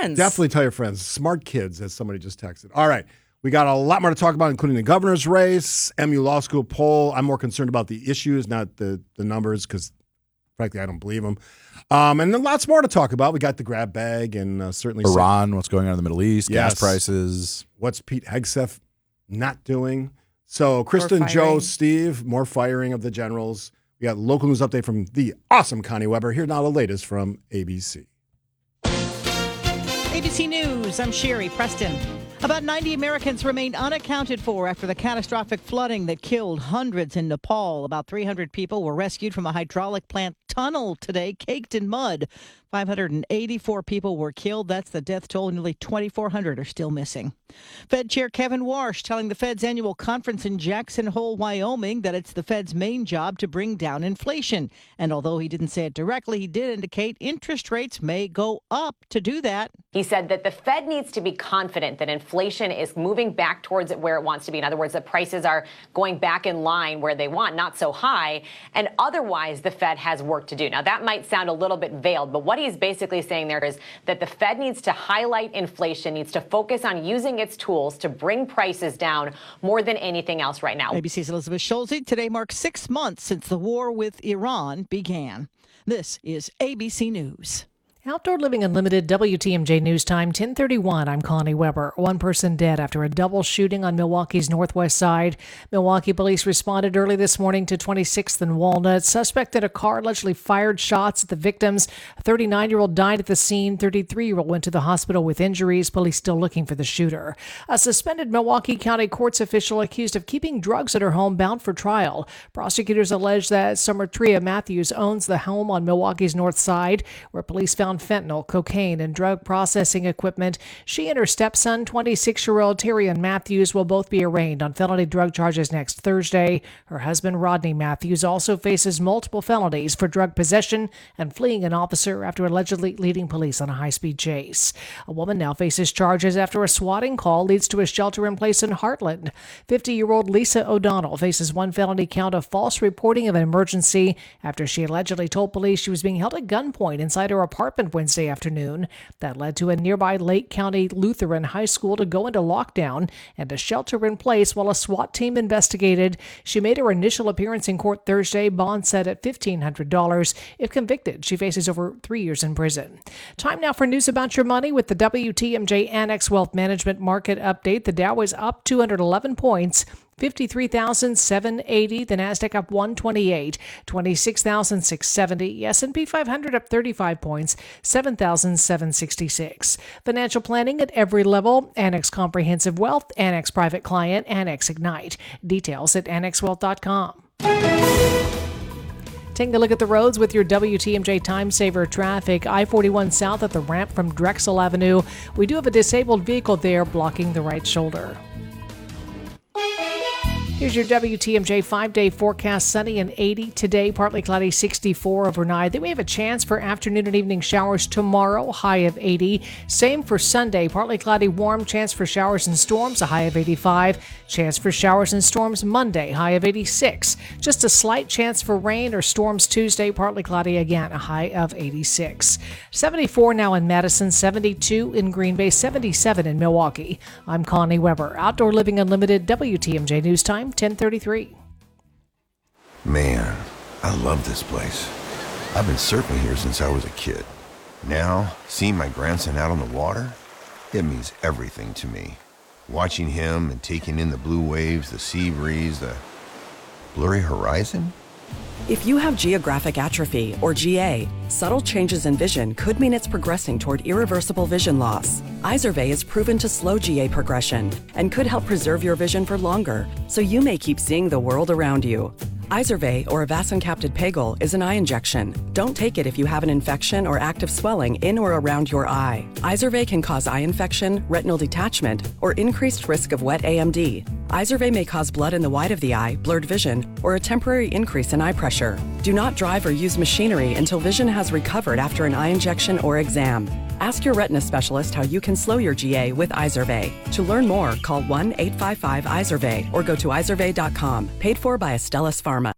friends. Definitely tell your friends. Smart kids, as somebody just texted. All right. We got a lot more to talk about, including the governor's race, MU Law School poll. I'm more concerned about the issues, not the numbers, because, frankly, I don't believe them. And then lots more to talk about. We got the grab bag and certainly Iran, what's going on in the Middle East, yes. gas prices. What's Pete Hegseth not doing? So, Kristen, Joe, Steve, more firing of the generals. We got local news update from the awesome Connie Weber. Here now the latest from ABC. ABC News, I'm Sherry Preston. About 90 Americans remain unaccounted for after the catastrophic flooding that killed hundreds in Nepal. About 300 people were rescued from a hydraulic plant tunnel today, caked in mud. 584 people were killed. That's the death toll. Nearly 2,400 are still missing. Fed Chair Kevin Warsh telling the Fed's annual conference in Jackson Hole, Wyoming, that it's the Fed's main job to bring down inflation. And although he didn't say it directly, he did indicate interest rates may go up to do that. He said that the Fed needs to be confident that inflation is moving back towards where it wants to be. In other words, that prices are going back in line where they want, not so high. And otherwise, the Fed has work to do. Now, that might sound a little bit veiled, but what he's basically saying there is that the Fed needs to highlight inflation, needs to focus on using its tools to bring prices down more than anything else right now. ABC's Elizabeth Schulze. Today marks 6 months since the war with Iran began. This is ABC News. Outdoor Living Unlimited, WTMJ News Time, 10:31. I'm Connie Weber. One person dead after a double shooting on Milwaukee's northwest side. Milwaukee police responded early this morning to 26th and Walnut. Suspect in a car allegedly fired shots at the victims. A 39-year-old died at the scene. 33-year-old went to the hospital with injuries. Police still looking for the shooter. A suspended Milwaukee County courts official accused of keeping drugs at her home bound for trial. Prosecutors allege that Summertria Matthews owns the home on Milwaukee's north side, where police found fentanyl, cocaine, and drug processing equipment. She and her stepson, 26-year-old Terrion Matthews, will both be arraigned on felony drug charges next Thursday. Her husband, Rodney Matthews, also faces multiple felonies for drug possession and fleeing an officer after allegedly leading police on a high-speed chase. A woman now faces charges after a swatting call leads to a shelter-in-place in Heartland. 50-year-old Lisa O'Donnell faces one felony count of false reporting of an emergency after she allegedly told police she was being held at gunpoint inside her apartment Wednesday afternoon. That led to a nearby Lake County Lutheran High School to go into lockdown and a shelter in place while a SWAT team investigated. She made her initial appearance in court Thursday, bond set at $1,500. If convicted, she faces over 3 years in prison. Time now for news about your money with the WTMJ Annex Wealth Management Market Update. The Dow is up 211 points. 53,780. The Nasdaq up 128, 26,670. S&P 500 up 35 points, 7,766. Financial planning at every level. Annex Comprehensive Wealth, Annex Private Client, Annex Ignite. Details at annexwealth.com. Taking a look at the roads with your WTMJ Time Saver traffic. I-41 south at the ramp from Drexel Avenue. We do have a disabled vehicle there blocking the right shoulder. Here's your WTMJ 5-day forecast. Sunny and 80 today, partly cloudy 64 overnight. Then we have a chance for afternoon and evening showers tomorrow, high of 80. Same for Sunday, partly cloudy warm, chance for showers and storms, a high of 85. Chance for showers and storms Monday, high of 86. Just a slight chance for rain or storms Tuesday, partly cloudy again, a high of 86. 74 now in Madison, 72 in Green Bay, 77 in Milwaukee. I'm Connie Weber. Outdoor Living Unlimited, WTMJ News Time, 10:33. Man, I love this place. I've been surfing here since I was a kid. Now, seeing my grandson out on the water, it means everything to me. Watching him and taking in the blue waves, the sea breeze, the blurry horizon. If you have geographic atrophy, or GA, subtle changes in vision could mean it's progressing toward irreversible vision loss. Izervay is proven to slow GA progression and could help preserve your vision for longer, so you may keep seeing the world around you. Izervay, or avacincaptad pegol, is an eye injection. Don't take it if you have an infection or active swelling in or around your eye. Izervay can cause eye infection, retinal detachment, or increased risk of wet AMD. Izervay may cause blood in the white of the eye, blurred vision, or a temporary increase in eye pressure. Do not drive or use machinery until vision has recovered after an eye injection or exam. Ask your retina specialist how you can slow your GA with Izervay. To learn more, call 1-855-IZERVAY or go to izervay.com. Paid for by Astellas Pharma.